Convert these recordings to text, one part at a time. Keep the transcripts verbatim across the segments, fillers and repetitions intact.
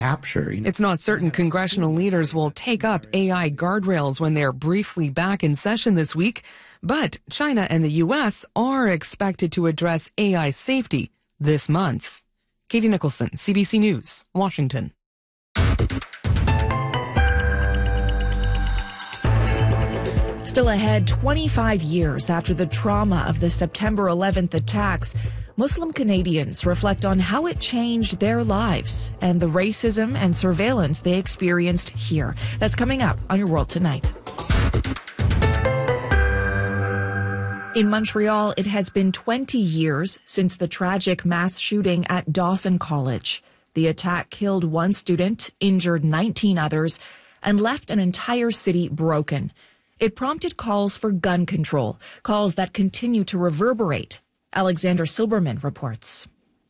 capture. You know. It's not certain congressional leaders will take up A I guardrails when they're briefly back in session this week, but China and the U S are expected to address A I safety this month. Katie Nicholson, C B C News, Washington. Still ahead, twenty-five years after the trauma of the September eleventh attacks, Muslim Canadians reflect on how it changed their lives and the racism and surveillance they experienced here. That's coming up on Your World Tonight. In Montreal, it has been twenty years since the tragic mass shooting at Dawson College. The attack killed one student, injured nineteen others, and left an entire city broken. It prompted calls for gun control, calls that continue to reverberate. Alexander Silberman reports.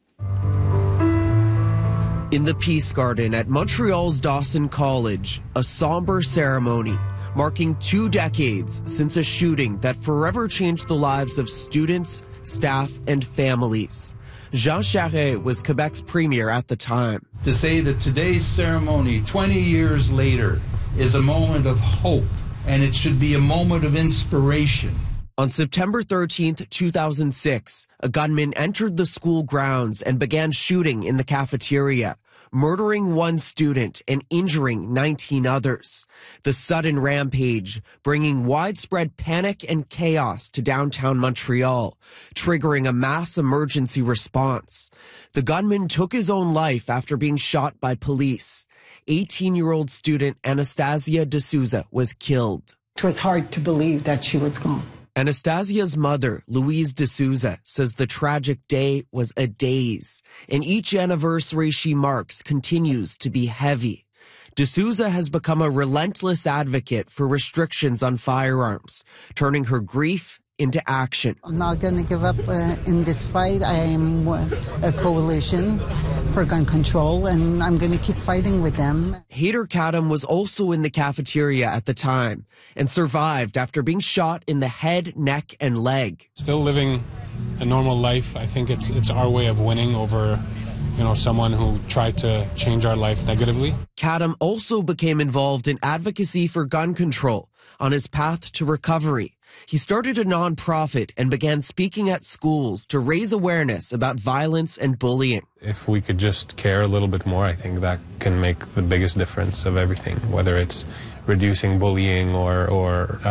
In the Peace Garden at Montreal's Dawson College, a somber ceremony marking two decades since a shooting that forever changed the lives of students, staff, and families. Jean Charest was Quebec's premier at the time. To say that today's ceremony, twenty years later, is a moment of hope, and it should be a moment of inspiration. On September thirteenth, two thousand six, a gunman entered the school grounds and began shooting in the cafeteria, murdering one student and injuring nineteen others. The sudden rampage bringing widespread panic and chaos to downtown Montreal, triggering a mass emergency response. The gunman took his own life after being shot by police. eighteen-year-old student Anastasia D'Souza was killed. It was hard to believe that she was gone. Anastasia's mother, Louise D'Souza, says the tragic day was a daze, and each anniversary she marks continues to be heavy. D'Souza has become a relentless advocate for restrictions on firearms, turning her grief into action. I'm not going to give up uh, in this fight. I am a coalition for gun control, and I'm going to keep fighting with them. Hayder Kadam was also in the cafeteria at the time and survived after being shot in the head, neck, and leg. Still living a normal life. I think it's it's our way of winning over, you know, someone who tried to change our life negatively. Kadam also became involved in advocacy for gun control on his path to recovery. He started a nonprofit and began speaking at schools to raise awareness about violence and bullying. If we could just care a little bit more, I think that can make the biggest difference of everything, whether it's reducing bullying or, or uh,